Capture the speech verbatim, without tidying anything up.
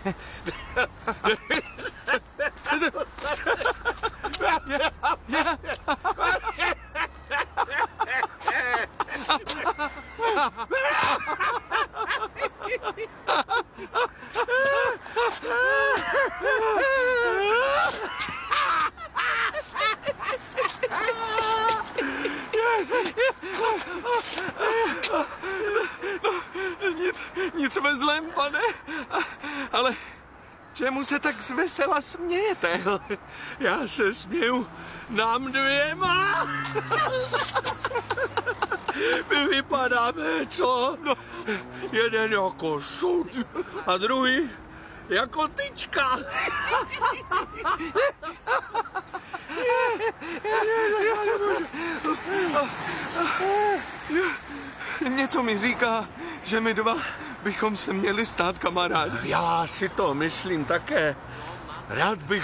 Nic, nic ve zlém, pane, ale čemu se tak zvesela smějete? Já se směju nám dvěma. My vypadáme, co? No, jeden jako sud a druhý jako tyčka. Něco mi říká, že my dva bychom se měli stát kamarádi. Já si to myslím také. Rád bych